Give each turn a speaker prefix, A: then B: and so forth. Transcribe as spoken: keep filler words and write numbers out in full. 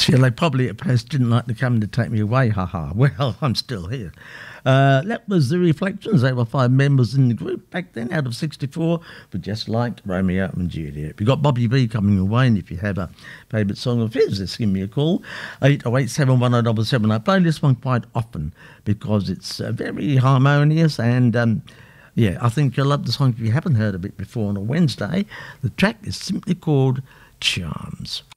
A: See, they probably at first didn't like to come to take me away, haha. Well, I'm still here. Uh, that was The Reflections. They were five members in the group back then out of sixty-four, but just like Romeo and Juliet. We've got Bobby B coming away, and if you have a favourite song of his, just give me a call, eight oh eight, seven one oh, seven seven. I play this one quite often because it's uh, very harmonious, and um, yeah, I think you'll love the song if you haven't heard of it before on a Wednesday. The track is simply called Charms.